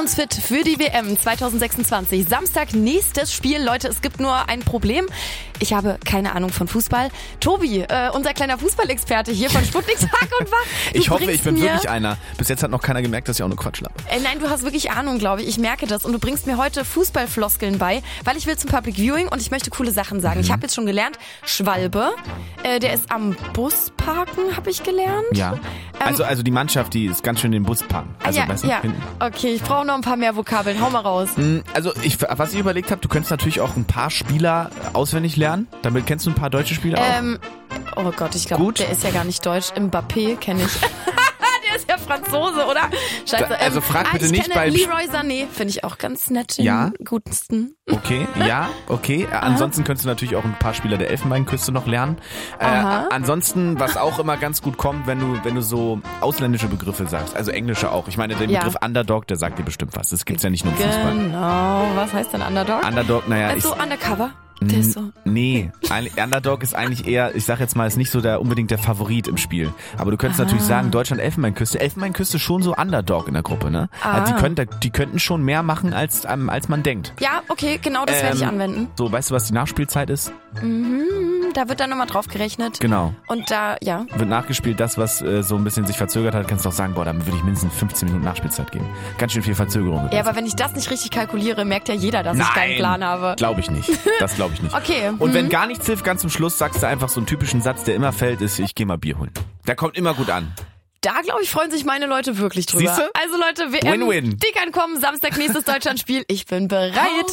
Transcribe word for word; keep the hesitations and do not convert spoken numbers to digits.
uns fit für die W M zwanzig sechsundzwanzig. Samstag nächstes Spiel. Leute, es gibt nur ein Problem. Ich habe keine Ahnung von Fußball. Tobi, äh, unser kleiner Fußballexperte hier von Sputnik Tag und Wach. Ich hoffe, ich bin wirklich einer. Bis jetzt hat noch keiner gemerkt, dass ich auch nur Quatsch laber. Äh, nein, du hast wirklich Ahnung, glaube ich. Ich merke das. Und du bringst mir heute Fußballfloskeln bei, weil ich will zum Public Viewing und ich möchte coole Sachen sagen. Mhm. Ich habe jetzt schon gelernt, Schwalbe, äh, der ist am Busparken, habe ich gelernt. Ja. Ähm, also, also die Mannschaft, die ist ganz schön den Bus parken. Also, ja, weißt du, ja. hinten. Okay, ich brauche noch ein paar mehr Vokabeln. Hau mal raus. Also, ich, was ich überlegt habe, du könntest natürlich auch ein paar Spieler auswendig lernen. Damit kennst du ein paar deutsche Spieler ähm, auch. Oh Gott, ich glaube, der ist ja gar nicht deutsch. Mbappé kenne ich. Der ist ja Franzose, oder? Scheiße. Also frag ähm, bitte ah, ich nicht kenne bei... Leroy Sané, finde ich auch ganz nett. Ja? Den gutesten. Okay, ja, okay. Aha. Ansonsten könntest du natürlich auch ein paar Spieler der Elfenbeinküste noch lernen. Äh, ansonsten, was auch immer ganz gut kommt, wenn du wenn du so ausländische Begriffe sagst, also englische auch. Ich meine, der ja. Begriff Underdog, der sagt dir bestimmt was. Das gibt's ja nicht nur im Fußball. Genau. Was heißt denn Underdog? Underdog, naja... Also ich, Undercover? Der ist so. Nee, Underdog ist eigentlich eher, ich sag jetzt mal, ist nicht so der unbedingt der Favorit im Spiel. Aber du könntest ah. natürlich sagen, Deutschland, Elfenbeinküste. Elfenbeinküste schon so Underdog in der Gruppe, ne? Ah. Also die, können, die könnten schon mehr machen, als, ähm, als man denkt. Ja, okay, genau das ähm, werde ich anwenden. So, weißt du, was die Nachspielzeit ist? Mhm, da wird dann nochmal drauf gerechnet. Genau. Und da, ja. Wird nachgespielt, das, was äh, so ein bisschen sich verzögert hat, kannst du auch sagen, boah, dann würde ich mindestens fünfzehn Minuten Nachspielzeit geben. Ganz schön viel Verzögerung. Ja, aber wenn ich das nicht richtig kalkuliere, merkt ja jeder, dass Nein, ich keinen Plan habe. Glaube ich nicht. Das glaube ich nicht. Okay. Und wenn gar nichts hilft, ganz zum Schluss sagst du einfach so einen typischen Satz, der immer fällt, ist, ich gehe mal Bier holen. Der kommt immer gut an. Da, glaube ich, freuen sich meine Leute wirklich drüber. Siehste? Also Leute, W M, Win-win. die kann kommen, Samstag nächstes Deutschlandspiel. Ich bin bereit.